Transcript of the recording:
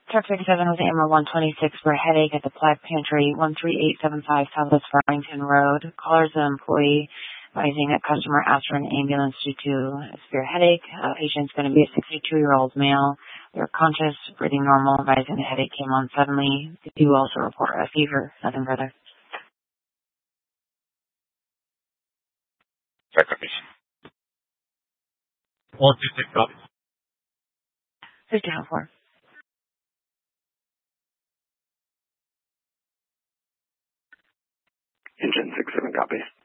Truck 57 with AMR 126 for a headache at the Black Pantry, 13875 Southwest Farmington Road. Caller's an employee advising a customer asked for an ambulance due to a severe headache. Patient's going to be a 62-year-old male. They're conscious, breathing normal, advising the headache came on suddenly. They do also report a fever, nothing further. Check copies. 126 copies. 1504. Engine 67 copies.